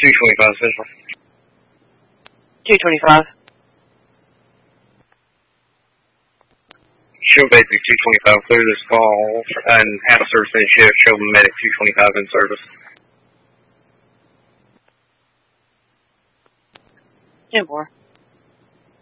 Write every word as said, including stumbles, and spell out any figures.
two twenty-five Central. two twenty-five. Show basic two twenty-five, clear this call and have service in shift, show medic two twenty-five in service. ten four.